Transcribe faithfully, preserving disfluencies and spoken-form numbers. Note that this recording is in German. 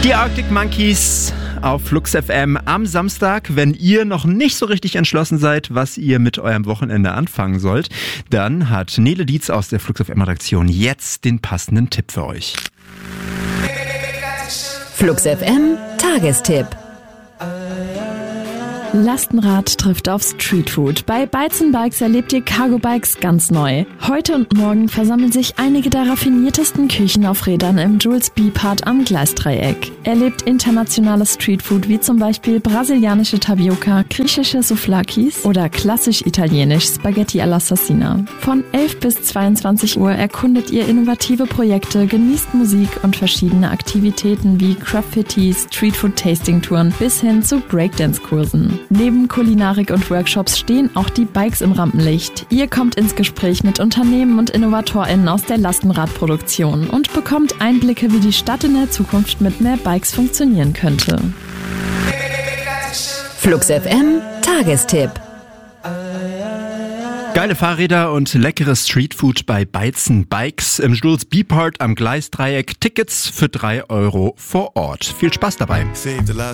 Die Arctic Monkeys auf Flux F M am Samstag. Wenn ihr noch nicht so richtig entschlossen seid, was ihr mit eurem Wochenende anfangen sollt, dann hat Nele Dietz aus der Flux F M Redaktion jetzt den passenden Tipp für euch. Flux F M Tagestipp. Lastenrad trifft auf Streetfood. Bei Bytes and Bikes erlebt ihr Cargo Bikes ganz neu. Heute und morgen versammeln sich einige der raffiniertesten Küchen auf Rädern im Jules B-Part am Gleisdreieck. Erlebt internationales Streetfood wie zum Beispiel brasilianische Tapioca, griechische Souvlakis oder klassisch italienisch Spaghetti all'Assassina. Von elf bis zweiundzwanzig Uhr erkundet ihr innovative Projekte, genießt Musik und verschiedene Aktivitäten wie Graffiti, Streetfood-Tasting-Touren bis hin zu Breakdance-Kursen. Neben Kulinarik und Workshops stehen auch die Bikes im Rampenlicht. Ihr kommt ins Gespräch mit Unternehmen und InnovatorInnen aus der Lastenradproduktion und bekommt Einblicke, wie die Stadt in der Zukunft mit mehr Bikes funktionieren könnte. Flux F M Tagestipp. Geile Fahrräder und leckeres Streetfood bei Bytes and Bikes im Jules B-Part am Gleisdreieck. Tickets für drei Euro vor Ort. Viel Spaß dabei.